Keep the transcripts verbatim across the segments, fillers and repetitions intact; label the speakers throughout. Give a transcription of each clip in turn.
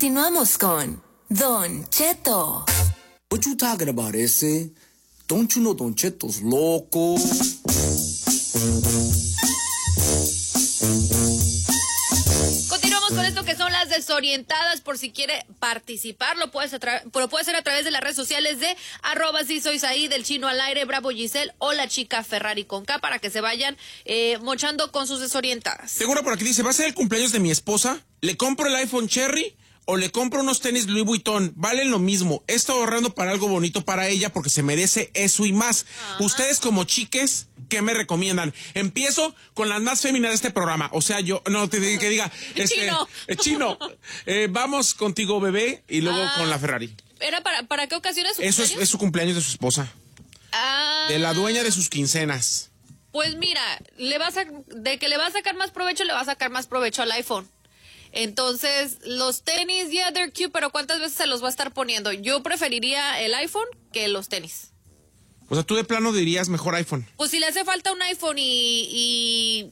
Speaker 1: Continuamos con Don Cheto.
Speaker 2: What you talking about, ese? Don't you know Don Cheto's loco?
Speaker 3: Continuamos con esto que son las desorientadas. Por si quiere participar, lo puedes, lo puede hacer a través de las redes sociales de arroba si soy Saí, del Chino al aire, Bravo Giselle o la chica Ferrari con K, para que se vayan eh, mochando con sus desorientadas.
Speaker 4: Seguro por aquí dice, ¿va a ser el cumpleaños de mi esposa? ¿Le compro el iPhone Cherry o le compro unos tenis Louis Vuitton? Valen lo mismo. He estado ahorrando para algo bonito para ella porque se merece eso y más. Ajá. Ustedes como chiques, ¿qué me recomiendan? Empiezo con las más féminas de este programa. O sea, yo, no, te, que diga... Este,
Speaker 3: Chino.
Speaker 4: Eh, chino. Eh, vamos contigo, bebé, y luego ah, con la Ferrari.
Speaker 3: ¿Era para, para qué ocasión es su
Speaker 4: Eso
Speaker 3: cumpleaños?
Speaker 4: Es, es su cumpleaños de su esposa.
Speaker 3: Ah.
Speaker 4: De la dueña de sus quincenas.
Speaker 3: Pues mira, le vas a, de que le va a sacar más provecho, le va a sacar más provecho al iPhone. Entonces, los tenis, yeah, they're cute, pero ¿cuántas veces se los va a estar poniendo? Yo preferiría el iPhone que los tenis.
Speaker 4: O sea, tú de plano dirías mejor iPhone.
Speaker 3: Pues si le hace falta un iPhone y... y...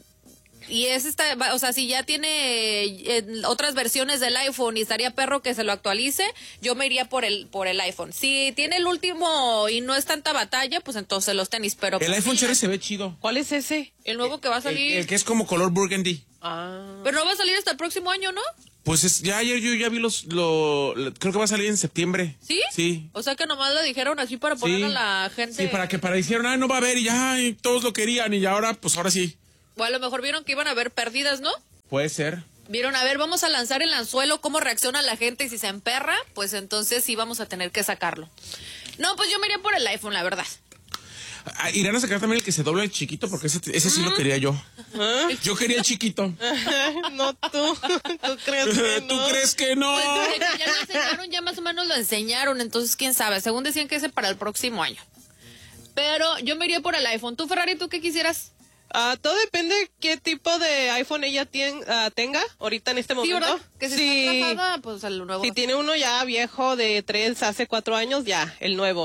Speaker 3: Y es esta, o sea, si ya tiene eh, otras versiones del iPhone y estaría perro que se lo actualice, yo me iría por el por el iPhone. Si tiene el último y no es tanta batalla, pues entonces los tenis, pero...
Speaker 4: El iPhone Cherry se ve chido.
Speaker 5: ¿Cuál es ese?
Speaker 3: El nuevo que va a salir.
Speaker 4: El, el que es como color burgundy.
Speaker 5: Ah.
Speaker 3: Pero no va a salir hasta el próximo año, ¿no?
Speaker 4: Pues es, ya ayer yo ya vi los, lo, creo que va a salir en septiembre.
Speaker 3: ¿Sí?
Speaker 4: Sí.
Speaker 3: O sea que nomás lo dijeron así para poner
Speaker 4: sí.
Speaker 3: a la gente.
Speaker 4: Sí, para que para dijeron, ah, no va a haber y ya ay, todos lo querían y ya ahora, pues ahora sí.
Speaker 3: O a lo mejor vieron que iban a haber pérdidas, ¿no?
Speaker 4: Puede ser.
Speaker 3: Vieron, a ver, vamos a lanzar el anzuelo, cómo reacciona la gente y si se emperra, pues entonces sí vamos a tener que sacarlo. No, pues yo me iría por el iPhone, la verdad.
Speaker 4: Ah, irán a sacar también el que se dobla el chiquito, porque ese, ese sí lo quería yo. ¿Ah? Yo quería el chiquito.
Speaker 5: No, tú. ¿Tú crees que no?
Speaker 4: ¿Tú crees que no?
Speaker 3: Pues ya lo enseñaron, ya más o menos lo enseñaron, entonces quién sabe. Según decían que ese para el próximo año. Pero yo me iría por el iPhone. ¿Tú, Ferrari, tú qué quisieras?
Speaker 5: Uh, todo depende qué tipo de iPhone ella tien, uh, tenga ahorita en este momento.
Speaker 3: Sí, ¿verdad? Que si
Speaker 5: sí.
Speaker 3: está atrasada, pues el nuevo.
Speaker 5: Si tiene uno ya viejo de tres, hace cuatro años, ya, el nuevo.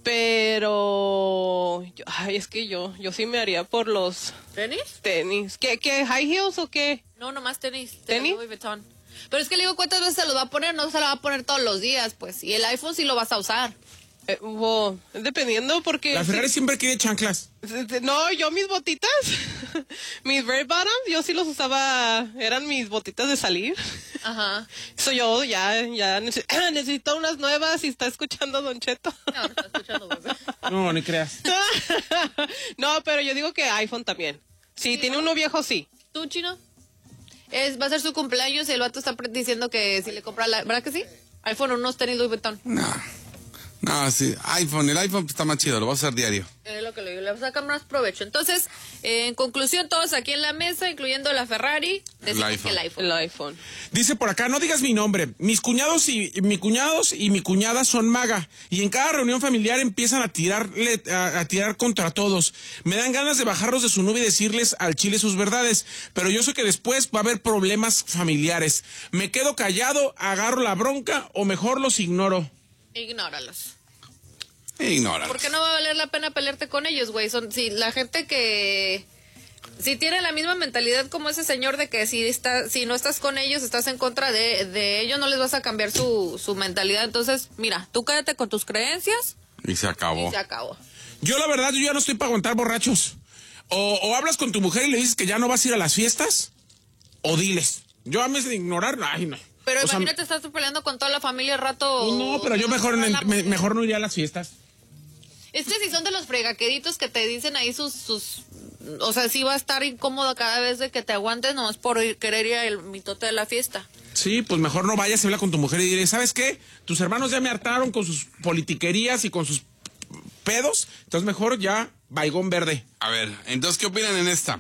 Speaker 5: Pero, yo, ay, es que yo, yo sí me haría por los...
Speaker 3: ¿Tenis?
Speaker 5: Tenis. ¿Qué, qué, high heels o qué?
Speaker 3: No, nomás tenis.
Speaker 5: ¿Tenis?
Speaker 3: Louis Vuitton. Pero es que le digo, ¿cuántas veces se los va a poner? No se lo va a poner todos los días, pues. Y el iPhone sí lo vas a usar.
Speaker 5: Eh, well, dependiendo porque...
Speaker 4: La Ferrari sí, siempre quiere chanclas.
Speaker 5: No, yo mis botitas, mis red bottoms, yo sí los usaba, eran mis botitas de salir.
Speaker 3: Ajá.
Speaker 5: Eso yo ya, ya necesito, necesito unas nuevas y está escuchando Don Cheto.
Speaker 3: No, no está escuchando, bebé.
Speaker 4: No, ni creas.
Speaker 5: No, pero yo digo que iPhone también. Si sí, tiene ¿no? uno viejo, sí.
Speaker 3: ¿Tú, Chino? Es, va a ser su cumpleaños y el vato está diciendo que si le compra la... ¿Verdad que sí? iPhone, unos tenis Louis Vuitton.
Speaker 6: No. No, sí, iPhone, el iPhone está más chido, lo vas a hacer diario.
Speaker 3: Es lo que le digo, le vas a sacar más provecho. Entonces, eh, en conclusión, todos aquí en la mesa, incluyendo la Ferrari, decimos
Speaker 6: el
Speaker 3: que el iPhone.
Speaker 5: El iPhone.
Speaker 4: Dice por acá, no digas mi nombre. Mis cuñados y mi cuñados y mi cuñada son maga y en cada reunión familiar empiezan a tirarle a, a tirar contra todos. Me dan ganas de bajarlos de su nube y decirles al chile sus verdades, pero yo sé que después va a haber problemas familiares. Me quedo callado, agarro la bronca o mejor los ignoro.
Speaker 3: Ignóralos.
Speaker 6: Ignóralos.
Speaker 3: Porque no va a valer la pena pelearte con ellos, güey. Son, si la gente que... Si tiene la misma mentalidad como ese señor de que si está, si no estás con ellos, estás en contra de, de ellos, no les vas a cambiar su, su mentalidad. Entonces, mira, tú quédate con tus creencias.
Speaker 6: Y se acabó.
Speaker 3: Y se acabó.
Speaker 4: Yo la verdad, yo ya no estoy para aguantar borrachos. O, o hablas con tu mujer y le dices que ya no vas a ir a las fiestas, o diles. Yo a mí de ignorar, ay no.
Speaker 3: Pero
Speaker 4: o
Speaker 3: imagínate,
Speaker 4: sea,
Speaker 3: estás peleando con toda la familia al rato.
Speaker 4: No, pero yo mejor, me, mejor no iría a las fiestas.
Speaker 3: Es que si son de los fregaqueritos que te dicen ahí sus, sus... O sea, sí va a estar incómodo cada vez de que te aguantes, nomás por querer ir al mitote de la fiesta.
Speaker 4: Sí, pues mejor no vayas, habla con tu mujer y dile, ¿sabes qué? Tus hermanos ya me hartaron con sus politiquerías y con sus pedos, entonces mejor ya, baigón verde.
Speaker 6: A ver, entonces, ¿qué opinan en esta?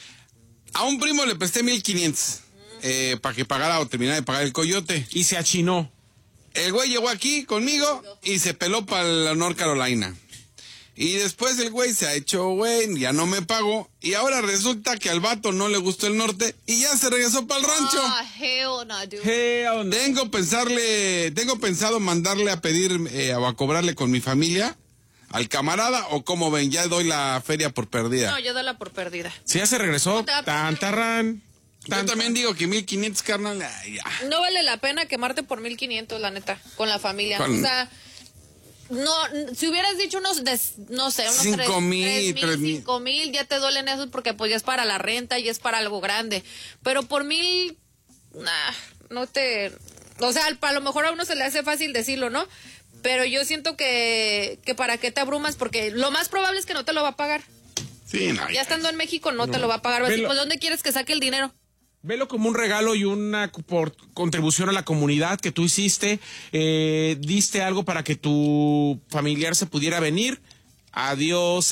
Speaker 6: A un primo le presté mil quinientos. Eh, para que pagara o terminara de pagar el coyote.
Speaker 4: Y se achinó.
Speaker 6: El güey llegó aquí conmigo y se peló para la North Carolina. Y después el güey se ha hecho güey, ya no me pagó. Y ahora resulta que al vato no le gustó el norte y ya se regresó para el rancho.
Speaker 3: Ah, hell no, dude.
Speaker 4: Hell no.
Speaker 6: Tengo pensarle, tengo pensado mandarle a pedir eh, o a cobrarle con mi familia al camarada, o como ven, ya doy la feria por perdida.
Speaker 3: No, yo doy la por perdida.
Speaker 4: Si ya se regresó,
Speaker 3: No te va a
Speaker 4: tan tarrán.
Speaker 6: Yo también digo que mil quinientos, carnal, ay, ya.
Speaker 3: No vale la pena quemarte por mil quinientos, la neta, con la familia.
Speaker 6: Con-
Speaker 3: O sea, no, si hubieras dicho unos, de, no sé, unos
Speaker 6: Cinco
Speaker 3: tres-
Speaker 6: mil,
Speaker 3: tres
Speaker 6: tres mil.
Speaker 3: cinco mil, ya te duelen esos porque pues ya es para la renta y es para algo grande. Pero por mil, nah, no te... O sea, a lo mejor a uno se le hace fácil decirlo, ¿no? Pero yo siento que, que para qué te abrumas, porque lo más probable es que no te lo va a pagar.
Speaker 6: Sí, no,
Speaker 3: Ya estando en México no, te lo va a pagar. Va a decir,
Speaker 4: Velo.
Speaker 3: pues ¿dónde quieres que saque el dinero?
Speaker 4: Velo como un regalo y una co- por contribución a la comunidad que tú hiciste. Eh, diste algo para que tu familiar se pudiera venir. Adiós,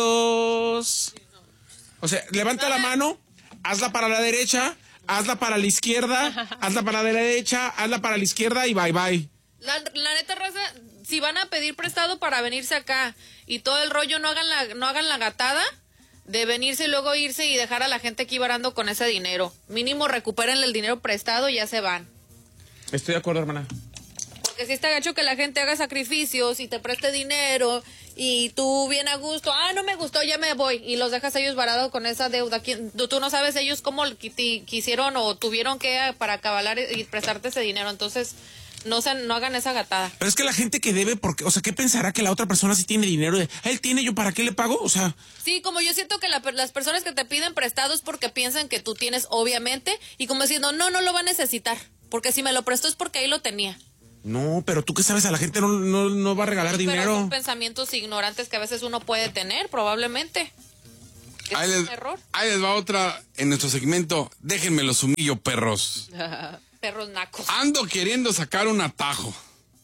Speaker 4: adiós. O sea, levanta la mano, hazla para la derecha, hazla para la izquierda, hazla para la derecha, hazla para la izquierda y bye bye.
Speaker 3: La, la neta, raza, si van a pedir prestado para venirse acá y todo el rollo, no hagan la, no hagan la gatada de venirse y luego irse y dejar a la gente aquí varando con ese dinero. Mínimo recuperen el dinero prestado y ya se van.
Speaker 4: Estoy de acuerdo, hermana.
Speaker 3: Porque si está gacho que la gente haga sacrificios y te preste dinero y tú bien a gusto, ah, no me gustó, ya me voy, y los dejas ellos varados con esa deuda. ¿Quién- Tú, tú no sabes ellos cómo qui- ti- quisieron o tuvieron que para acabalar y prestarte ese dinero. Entonces, no se, no hagan esa gatada.
Speaker 4: Pero es que la gente que debe, porque, o sea, ¿qué pensará que la otra persona sí tiene dinero? De, él tiene, yo para qué le pago, o sea,
Speaker 3: Sí, como yo siento que la- las personas que te piden prestados porque piensan que tú tienes, obviamente, y como diciendo, no, no lo va a necesitar, porque si me lo prestó es porque ahí lo tenía.
Speaker 4: no, pero tú qué sabes, a la gente no, no, no va a regalar
Speaker 3: Pero
Speaker 4: dinero.
Speaker 3: son pensamientos ignorantes que a veces uno puede tener, probablemente. Es
Speaker 6: Ahí
Speaker 3: un
Speaker 6: les,
Speaker 3: error.
Speaker 6: ahí les va otra en nuestro segmento. Déjenme los humillo, perros.
Speaker 3: Perros nacos.
Speaker 6: Ando queriendo sacar un atajo.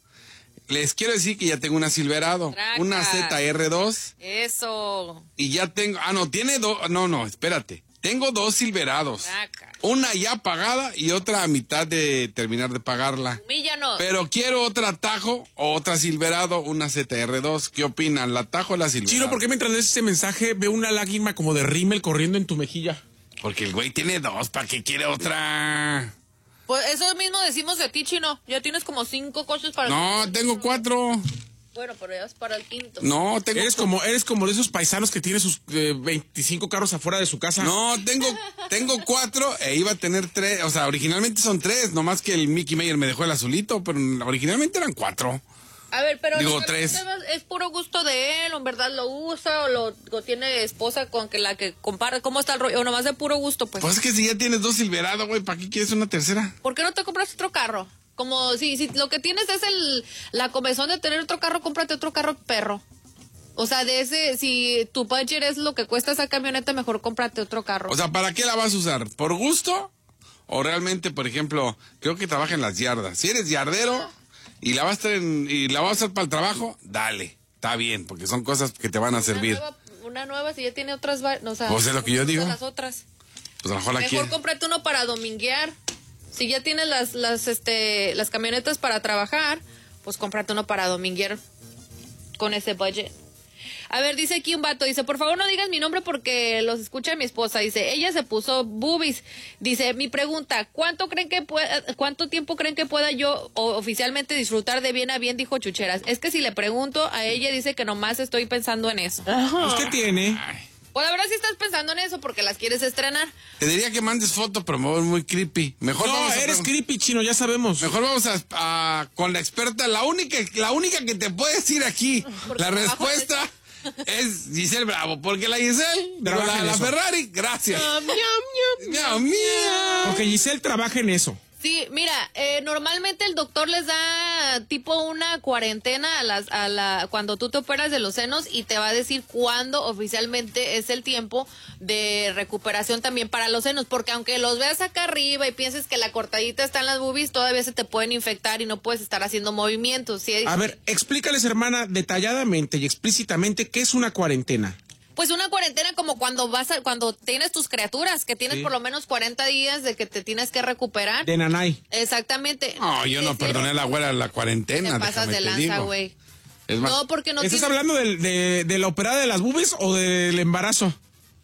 Speaker 6: Les quiero decir que ya tengo una Silverado,
Speaker 3: Tracas.
Speaker 6: una Z R dos
Speaker 3: Eso.
Speaker 6: y ya tengo... Ah, no, tiene dos... No, no, espérate. Tengo dos Silverados.
Speaker 3: Tracas.
Speaker 6: Una ya pagada y otra a mitad de terminar de pagarla.
Speaker 3: Humíllanos.
Speaker 6: Pero quiero otro atajo o otra Silverado, una Z R dos. ¿Qué opinan? ¿La atajo o la Silverado?
Speaker 4: Chino, ¿por qué mientras lees ese mensaje veo una lágrima como de rímel corriendo en tu mejilla?
Speaker 6: Porque el güey tiene dos, ¿para qué quiere otra?
Speaker 3: Pues eso mismo decimos de ti, Chino. Ya tienes como cinco coches para...
Speaker 6: No, tengo cuatro.
Speaker 3: Bueno, pero ya es para el quinto.
Speaker 6: No, tengo...
Speaker 4: Eres como, eres como de esos paisanos que tienen sus eh, veinticinco carros afuera de su casa.
Speaker 6: No, tengo, tengo cuatro e iba a tener tres. O sea, originalmente son tres, nomás que el Mickey Mayer me dejó el azulito, pero originalmente eran cuatro.
Speaker 3: A ver, pero
Speaker 6: Digo,
Speaker 3: lo que
Speaker 6: tres.
Speaker 3: usted va- es puro gusto de él, o en verdad lo usa, o lo o tiene esposa con que la que compara, ¿cómo está el rollo? O nomás de puro gusto, pues.
Speaker 6: Pues es que si ya tienes dos Silverado, güey, ¿para qué quieres una tercera?
Speaker 3: ¿Por qué no te compras otro carro? Como si, si lo que tienes es el la comezón de tener otro carro, cómprate otro carro, perro. O sea, de ese, si tu budget es lo que cuesta esa camioneta, mejor cómprate otro carro.
Speaker 6: O sea, ¿para qué la vas a usar? ¿Por gusto? O realmente, por ejemplo, creo que trabaja en las yardas. Si eres yardero y la vas a estar en- y la vas a hacer para el trabajo, dale, está bien, porque son cosas que te van a servir.
Speaker 3: Una nueva, una nueva si ya tiene otras, va- o sea,
Speaker 6: Pues es lo que yo digo.
Speaker 3: las otras.
Speaker 6: Pues a lo mejor la
Speaker 3: Mejor
Speaker 6: quiere.
Speaker 3: cómprate uno para dominguear. Si ya tienes las, las, este, las camionetas para trabajar, pues cómprate uno para dominguear con ese budget. A ver, dice aquí un vato, dice, por favor no digas mi nombre porque los escucha mi esposa. Dice, ella se puso boobies. Dice, mi pregunta, ¿cuánto creen que pueda, cuánto tiempo creen que pueda yo o, oficialmente disfrutar de bien a bien? Dijo Chucheras. Es que si le pregunto a ella, dice que nomás estoy pensando en eso.
Speaker 4: Pues, ¿qué tiene?
Speaker 3: Pues la verdad sí estás pensando en eso porque las quieres estrenar.
Speaker 6: Te diría que mandes foto, pero me voy muy creepy. Mejor
Speaker 4: No,
Speaker 6: vamos a
Speaker 4: eres
Speaker 6: pregun-
Speaker 4: creepy, Chino, ya sabemos.
Speaker 6: Mejor vamos a, a- con la experta, la única, la única que te puede decir aquí
Speaker 3: Porque
Speaker 6: la
Speaker 3: trabajo en
Speaker 6: respuesta es Giselle Bravo, porque la Giselle, digo,
Speaker 4: Trabaja
Speaker 6: la,
Speaker 4: en
Speaker 6: la
Speaker 4: eso.
Speaker 6: Ferrari, gracias.
Speaker 5: Miam, miam,
Speaker 6: Miau, miau.
Speaker 4: Porque Giselle trabaja en eso.
Speaker 3: Sí, mira, eh, normalmente el doctor les da tipo una cuarentena a las, a la, cuando tú te operas de los senos y te va a decir cuándo oficialmente es el tiempo de recuperación también para los senos, porque aunque los veas acá arriba y pienses que la cortadita está en las boobies, todavía se te pueden infectar y no puedes estar haciendo movimientos. ¿Sí?
Speaker 4: A ver, explícales, hermana, detalladamente y explícitamente qué es una cuarentena.
Speaker 3: Pues una cuarentena como cuando vas a, cuando tienes tus criaturas, que tienes
Speaker 4: Sí.
Speaker 3: por lo menos cuarenta días de que te tienes que recuperar.
Speaker 4: De nanay.
Speaker 3: Exactamente.
Speaker 6: No, yo no
Speaker 3: Sí,
Speaker 6: perdoné a la güera la cuarentena.
Speaker 3: Te pasas
Speaker 6: déjame
Speaker 3: de
Speaker 6: te
Speaker 3: lanza,
Speaker 6: digo.
Speaker 3: güey.
Speaker 6: Es más,
Speaker 3: No, porque no
Speaker 4: ¿Estás
Speaker 3: tienes...
Speaker 4: hablando del- de, de la operada de las bubes o del embarazo?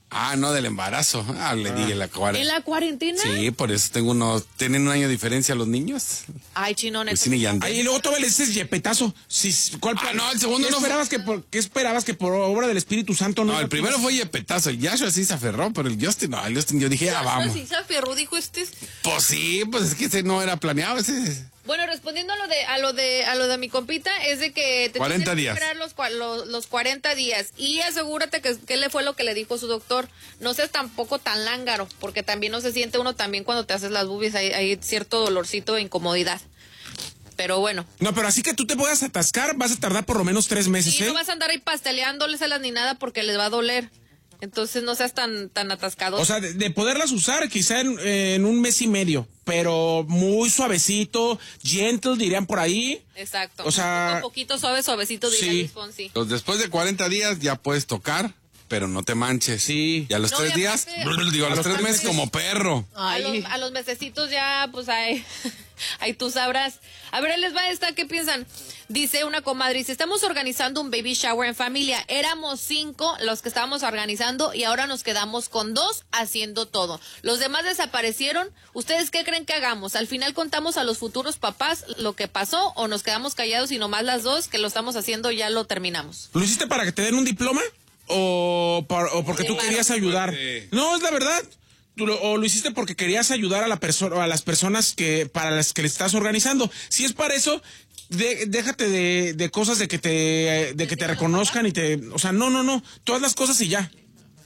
Speaker 6: Ah, no, del embarazo. Ah, le dije la cuarentena.
Speaker 3: ¿En la cuarentena?
Speaker 6: Sí, por eso tengo unos... ¿Tienen un año de diferencia los niños?
Speaker 3: Ay, chino, neta.
Speaker 6: Lucina y Yandel.
Speaker 4: Ahí luego todavía le dices yepetazo. Sí, ¿cuál
Speaker 6: Ah, no, el segundo
Speaker 4: ¿qué
Speaker 6: no fue-
Speaker 4: esperabas que por, ¿Qué esperabas que por obra del Espíritu Santo no?
Speaker 6: No, el primero fue Yepetazo. El Yashua sí se aferró, pero el Justin, no, el Justin yo dije, ah, vamos.
Speaker 3: Sí, se aferró, dijo este.
Speaker 6: Pues sí, pues es que ese no era planeado, ese...
Speaker 3: Bueno, respondiendo a lo de a lo de a lo de mi compita, es de que te
Speaker 6: cuarenta
Speaker 3: tienes que
Speaker 6: días.
Speaker 3: esperar los, cua- los, los cuarenta días y asegúrate que qué le fue lo que le dijo su doctor. No seas tampoco tan lángaro, porque también no se siente uno también cuando te haces las boobies, hay, hay cierto dolorcito de incomodidad. Pero bueno,
Speaker 4: No, pero así que tú te puedas atascar, vas a tardar por lo menos tres meses,
Speaker 3: y
Speaker 4: ¿eh?
Speaker 3: no vas a andar ahí pasteleándoles a las ni nada porque les va a doler. Entonces no seas tan tan atascado.
Speaker 4: O sea, de, de poderlas usar quizá en, en un mes y medio, pero muy suavecito, gentle dirían por ahí.
Speaker 3: Exacto.
Speaker 4: o sea,
Speaker 3: un poquito suave, suavecito, diría
Speaker 4: sí.
Speaker 3: Luis Fonsi.
Speaker 6: Los después de cuarenta días ya puedes tocar, pero no te manches.
Speaker 4: Sí.
Speaker 6: Y a los
Speaker 3: No,
Speaker 6: tres
Speaker 3: y
Speaker 6: días,
Speaker 3: aparte-
Speaker 6: brr, digo, a los
Speaker 3: a los
Speaker 6: tres
Speaker 3: tres
Speaker 6: meses
Speaker 3: meses-
Speaker 6: como perro.
Speaker 3: A
Speaker 5: Ay.
Speaker 3: los, a los mesecitos ya, pues ahí, ahí tú sabrás. A ver, ahí les va esta, ¿qué piensan? Dice una comadre, dice, estamos organizando un baby shower en familia. Éramos cinco los que estábamos organizando y ahora nos quedamos con dos haciendo todo. Los demás desaparecieron. ¿Ustedes qué creen que hagamos? ¿Al final contamos a los futuros papás lo que pasó o nos quedamos callados y nomás las dos que lo estamos haciendo ya lo terminamos?
Speaker 4: ¿Lo hiciste para que te den un diploma? ¿O, par- o porque tú
Speaker 3: Claro.
Speaker 4: querías ayudar?
Speaker 6: Fuerte.
Speaker 4: No, es la verdad. Tú lo- o lo hiciste porque querías ayudar a la persona, a las personas que para las que le estás organizando. Si es para eso, de- déjate de, de cosas de que te de que te reconozcan y te, o sea, no, no, no, todas las cosas y ya.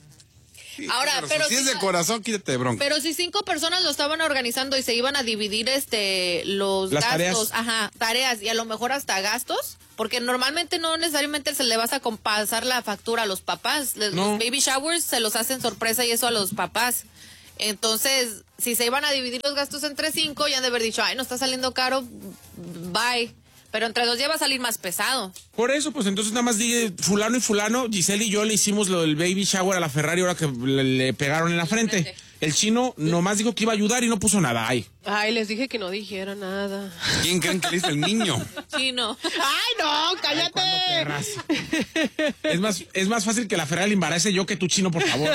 Speaker 3: Ahora,
Speaker 6: Pero
Speaker 3: pero
Speaker 6: si es
Speaker 3: si-
Speaker 6: de corazón, quítate de bronca.
Speaker 3: Pero si cinco personas lo estaban organizando y se iban a dividir este los
Speaker 4: Las
Speaker 3: gastos,
Speaker 4: tareas.
Speaker 3: ajá, tareas y a lo mejor hasta gastos, porque normalmente no necesariamente se le vas a compasar la factura a los papás. Les-
Speaker 4: No.
Speaker 3: Los baby showers se los hacen sorpresa y eso a los papás. Entonces, si se iban a dividir los gastos entre cinco, ya han de haber dicho, ay, no está saliendo caro, bye. Pero entre dos ya va a salir más pesado.
Speaker 4: Por eso, pues entonces nada más di fulano y fulano, Giselle y yo le hicimos lo del baby shower a la Ferrari ahora que le, le pegaron en la frente.
Speaker 3: frente.
Speaker 4: El chino nomás dijo que iba a ayudar y no puso nada. Ay.
Speaker 5: Ay, les dije que no dijera nada.
Speaker 6: ¿Quién creen que le hizo el niño?
Speaker 3: Chino.
Speaker 5: Ay, no, cállate.
Speaker 4: Perras. Es más, es más fácil que la Ferrari le embarace yo que tu chino, por favor.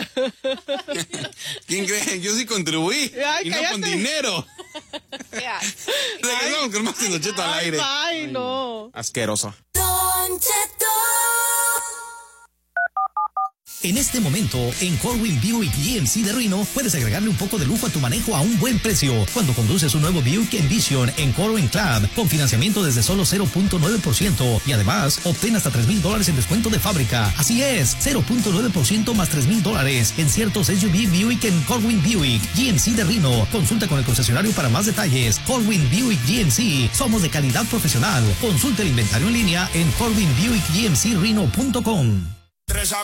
Speaker 6: ¿Quién cree? Yo sí contribuí.
Speaker 5: Ay,
Speaker 6: y no con
Speaker 5: cállate.
Speaker 6: dinero.
Speaker 3: Ya.
Speaker 6: Regresamos con más de Don Cheto al aire.
Speaker 5: Ay, no.
Speaker 4: Asqueroso.
Speaker 1: Don Cheto.
Speaker 7: En este momento, en Corwin Buick G M C de Reno, puedes agregarle un poco de lujo a tu manejo a un buen precio cuando conduces un nuevo Buick Envision en Corwin Club con financiamiento desde solo cero punto nueve por ciento y además obtén hasta tres mil dólares en descuento de fábrica. Así es, cero punto nueve por ciento más tres mil dólares en ciertos S U V Buick en Corwin Buick G M C de Reno. Consulta con el concesionario para más detalles. Corwin Buick G M C. Somos de calidad profesional. Consulta el inventario en línea en corwin buick g m c reno punto com.
Speaker 2: Tres a